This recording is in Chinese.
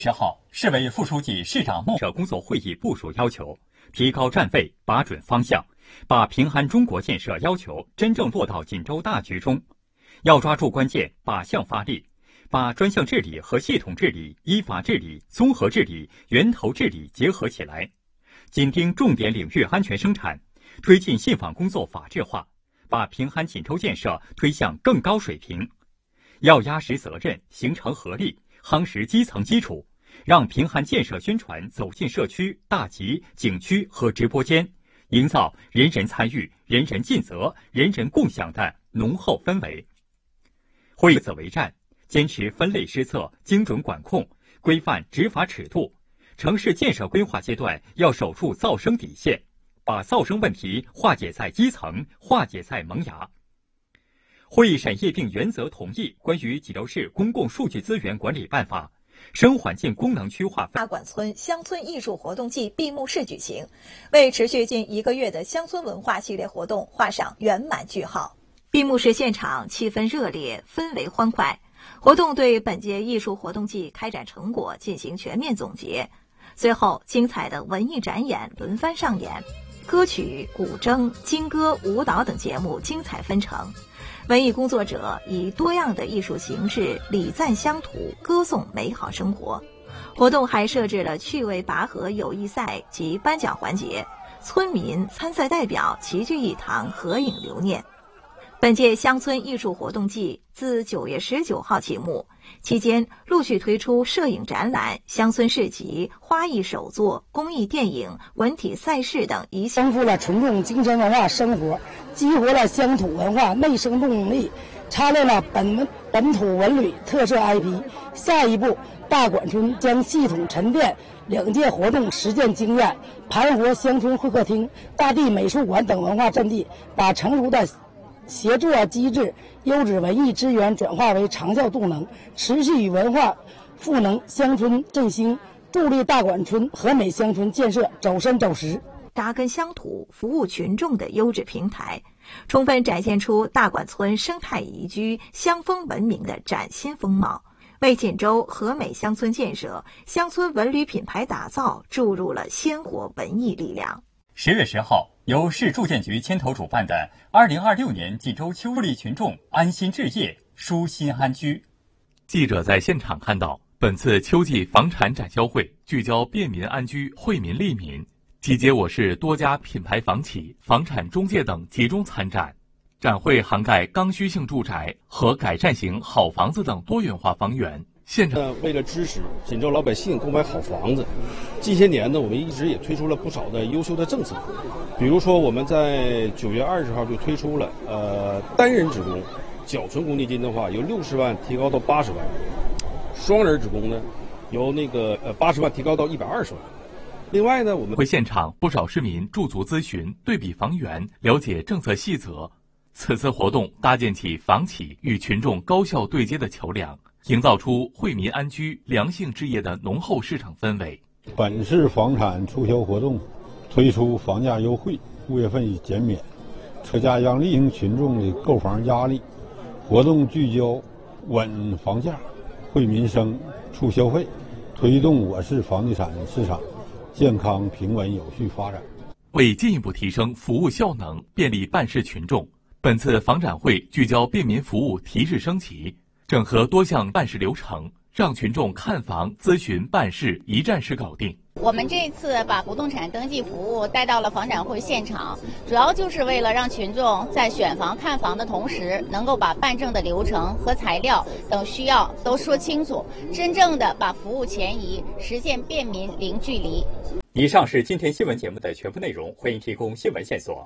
10号，市委副书记、市长孟社工作会议部署要求，提高战备，把准方向，把平安中国建设要求真正落到锦州大局中。要抓住关键，把项发力，把专项治理和系统治理、依法治理、综合治理、源头治理结合起来，紧盯重点领域安全生产，推进信访工作法治化，把平安锦州建设推向更高水平。要压实责任，形成合力，夯实基层基础，让平安建设宣传走进社区、大集、景区和直播间，营造人人参与、人人尽责、人人共享的浓厚氛围。会以此为战，坚持分类施策、精准管控、规范执法尺度。城市建设规划阶段要守住噪声底线，把噪声问题化解在基层，化解在萌芽。会议审议并原则同意关于济州市公共数据资源管理办法，生环境功能区划大管村乡村艺术活动季闭幕式举行，为持续近1个月的乡村文化系列活动画上圆满句号。闭幕式现场气氛热烈，氛围欢快。活动对本届艺术活动季开展成果进行全面总结。随后，精彩的文艺展演轮番上演，歌曲、古筝、金歌、舞蹈等节目精彩纷呈。文艺工作者以多样的艺术形式礼赞乡土，歌颂美好生活。活动还设置了趣味拔河友谊赛及颁奖环节，村民、参赛代表齐聚一堂合影留念。本届乡村艺术活动季自9月19号启幕，期间陆续推出摄影展览、乡村市集、花艺手作、公益电影、文体赛事等一系列， 丰富了群众精神文化生活，激活了乡土文化内生动力，擦亮了本土文旅特色 IP。下一步，大管村将系统沉淀2届活动实践经验，盘活乡村会客厅、大地美术馆等文化阵地，把成熟的协作机制、优质文艺资源转化为长效动能，持续与文化赋能乡村振兴，助力大管村和美乡村建设走深走实， 扎根乡土、服务群众的优质平台，充分展现出大管村生态宜居、乡风文明的崭新风貌，为锦州和美乡村建设、乡村文旅品牌打造注入了鲜活文艺力量。 10月10号，由市住建局牵头主办的2026年济州秋，助力群众安心置业、舒心安居。 记者在现场看到，本次秋季房产展销会聚焦便民安居、惠民利民，集结我市多家品牌房企、房产中介等集中参展。展会涵盖刚需性住宅和改善型好房子等多元化房源。现场为了支持锦州老百姓购买好房子，近些年呢，我们一直也推出了不少的优秀的政策。比如说，我们在9月20号就推出了单人职工缴存公积金的话，由60万提高到80万；双人职工呢，由80万提高到120万。另外呢，我们会现场不少市民驻足咨询、对比房源，了解政策细则。此次活动搭建起房企与群众高效对接的桥梁，营造出惠民安居、良性置业的浓厚市场氛围。 本市房产促销活动推出房价优惠，5月份减免，车价让利轻群众的购房压力。活动聚焦稳房价、惠民生、促消费，推动我市房地产市场健康平稳有序发展。 为进一步提升服务效能，便利办事群众，本次房展会聚焦便民服务提质升级，整合多项办事流程，让群众看房、咨询、办事一站式搞定。 我们这次把不动产登记服务带到了房展会现场，主要就是为了让群众在选房看房的同时，能够把办证的流程和材料等需要都说清楚，真正的把服务前移，实现便民零距离。 以上是今天新闻节目的全部内容，欢迎提供新闻线索。